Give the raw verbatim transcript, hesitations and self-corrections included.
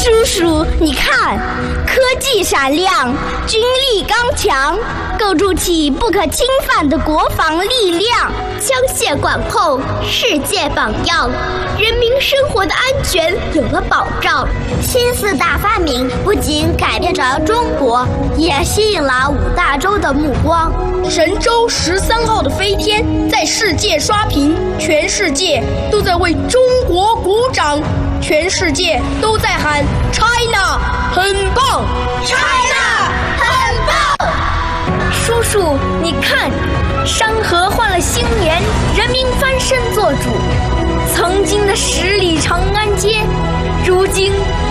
叔叔，你看，科技闪亮，军力刚强，构筑起不可侵犯的国防力量， 枪械管控，世界榜样，人民生活的安全有了保障。 新四大发明不仅改变着中国，也吸引了五大洲的目光。 神舟十三号的飞天在世界刷屏，全世界都在为中国鼓掌，全世界都在喊 China 很棒 ，China 很棒。 叔叔，你看，山河换了新颜，人民翻身做主。曾经的十里长安街，如今